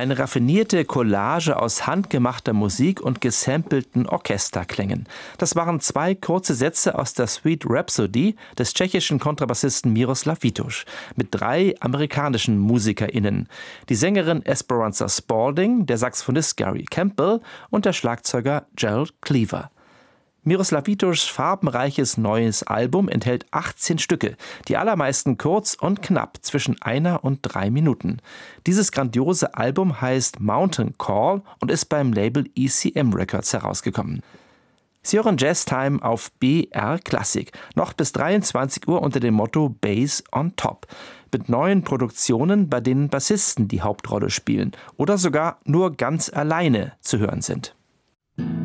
Eine raffinierte Collage aus handgemachter Musik und gesampelten Orchesterklängen. Das waren 2 kurze Sätze aus der Suite Rhapsody des tschechischen Kontrabassisten Miroslav Vitouš mit 3 amerikanischen MusikerInnen. Die Sängerin Esperanza Spalding, der Saxophonist Gary Campbell und der Schlagzeuger Gerald Cleaver. Miroslav Vitoušs farbenreiches neues Album enthält 18 Stücke, die allermeisten kurz und knapp, zwischen 1 und 3 Minuten. Dieses grandiose Album heißt Mountain Call und ist beim Label ECM Records herausgekommen. Sie hören Jazztime auf BR Klassik, noch bis 23 Uhr unter dem Motto Bass on Top. Mit neuen Produktionen, bei denen Bassisten die Hauptrolle spielen oder sogar nur ganz alleine zu hören sind.